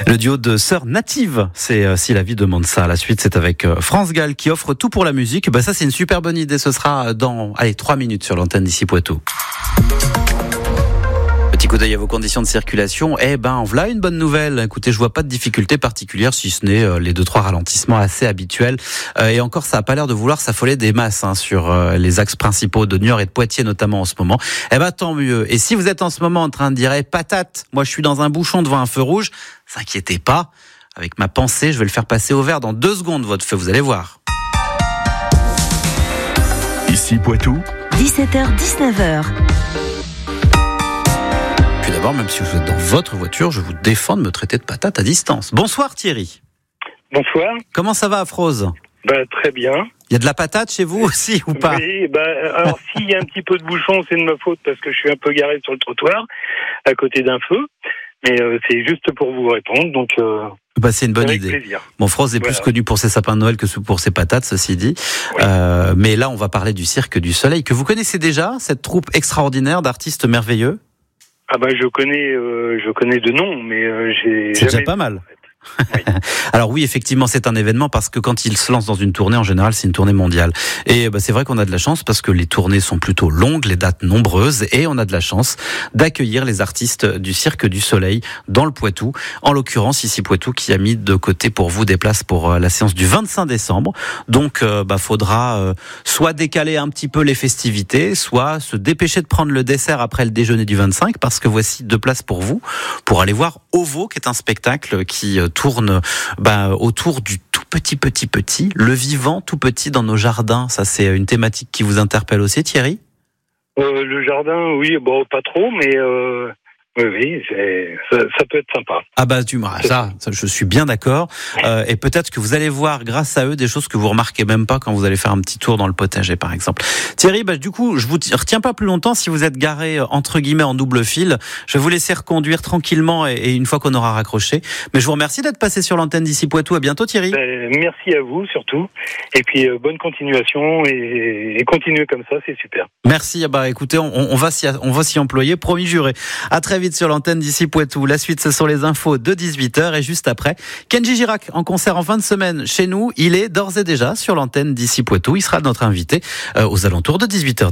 Le duo de sœurs natives, c'est Si la vie demande ça. La suite, c'est avec France Gall qui offre tout pour la musique. Ça, c'est une super bonne idée. Ce sera dans 3 minutes sur l'antenne d'ici Poitou. Petit coup d'œil à vos conditions de circulation. Voilà une bonne nouvelle. Écoutez, je vois pas de difficultés particulières, si ce n'est les 2-3 ralentissements assez habituels. Et encore, ça a pas l'air de vouloir s'affoler des masses sur les axes principaux de Niort et de Poitiers notamment en ce moment. Tant mieux. Et si vous êtes en ce moment en train de dire patate, moi je suis dans un bouchon devant un feu rouge, s'inquiétez pas. Avec ma pensée, je vais le faire passer au vert dans 2 secondes, votre feu, vous allez voir. Ici Poitou, 17h-19h. Puis d'abord, même si vous êtes dans votre voiture, je vous défends de me traiter de patate à distance. Bonsoir Thierry. Bonsoir. Comment ça va Afrose ? Très bien. Il y a de la patate chez vous aussi ou pas ? Oui, alors s'il y a un petit peu de bouchon, c'est de ma faute parce que je suis un peu garé sur le trottoir, à côté d'un feu. Mais c'est juste pour vous répondre, donc... c'est une bonne idée. Plaisir. Froze est plus connu pour ses sapins de Noël que pour ses patates, ceci dit. Oui. Mais là, on va parler du Cirque du Soleil, que vous connaissez déjà, cette troupe extraordinaire d'artistes merveilleux ? Je connais de nom, mais j'ai C'est déjà jamais... pas mal. Oui. Alors oui, effectivement, c'est un événement parce que quand ils se lancent dans une tournée, en général, c'est une tournée mondiale. Et c'est vrai qu'on a de la chance parce que les tournées sont plutôt longues, les dates nombreuses, et on a de la chance d'accueillir les artistes du Cirque du Soleil dans le Poitou. En l'occurrence, ici Poitou qui a mis de côté pour vous des places pour la séance du 25 décembre. Donc, faudra soit décaler un petit peu les festivités, soit se dépêcher de prendre le dessert après le déjeuner du 25, parce que voici 2 places pour vous, pour aller voir Ovo, qui est un spectacle qui tourne autour du tout petit, le vivant tout petit dans nos jardins. Ça, c'est une thématique qui vous interpelle aussi, Thierry ? Le jardin, oui, pas trop, mais... Oui, ça peut être sympa. Ça, je suis bien d'accord. Et peut-être que vous allez voir, grâce à eux, des choses que vous remarquez même pas quand vous allez faire un petit tour dans le potager, par exemple. Thierry, du coup, je vous retiens pas plus longtemps. Si vous êtes garé, entre guillemets, en double fil, je vais vous laisser reconduire tranquillement et une fois qu'on aura raccroché. Mais je vous remercie d'être passé sur l'antenne d'ici Poitou. À bientôt, Thierry. Merci à vous, surtout. Et puis, bonne continuation et continuez comme ça, c'est super. Merci. Écoutez, on va s'y employer, promis juré. À très vite sur l'antenne d'ici Poitou. La suite, ce sont les infos de 18h et juste après, Kenji Girac en concert en fin de semaine chez nous. Il est d'ores et déjà sur l'antenne d'ici Poitou. Il sera notre invité aux alentours de 18h.